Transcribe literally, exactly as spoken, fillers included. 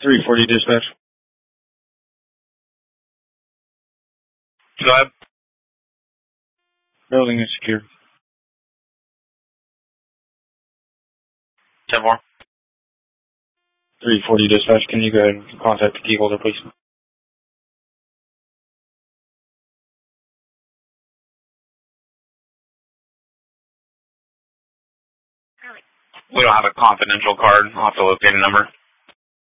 three forty dispatch. Go ahead. Building is secure. ten four. three forty dispatch. Can you go ahead and contact the key holder, please? We don't have a confidential card. I'll have to locate a number.